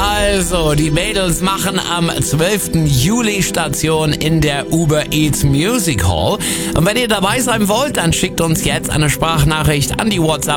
Also, die Mädels machen am 12. Juli Station in der Uber Eats Music Hall. Und wenn ihr dabei sein wollt, dann schickt uns jetzt eine Sprachnachricht an die WhatsApp